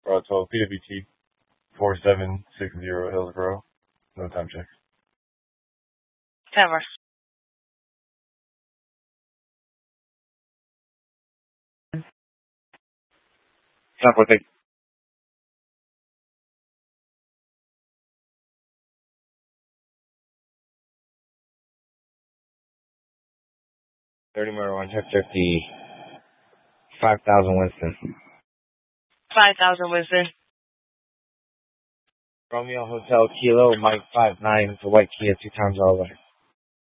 Route 12, PWT 4760 Hillsborough. No time check. Cover. Southwest 8. Marijuana, check the 5,000 Winston. 5,000 Winston. Romeo Hotel Kilo, Mike 59, it's a white Kia, 2 times all the way.